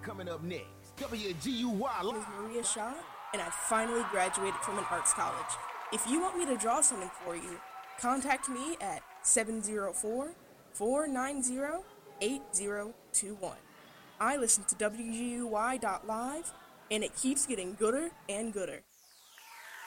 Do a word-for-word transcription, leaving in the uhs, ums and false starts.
Coming up next, W G U Y. My name is Maria Shaw, and I finally graduated from an arts college. If you want me to draw something for you, contact me at seven zero four, four nine zero, eight zero two one. I listen to W G U Y dot live, and it keeps getting gooder and gooder.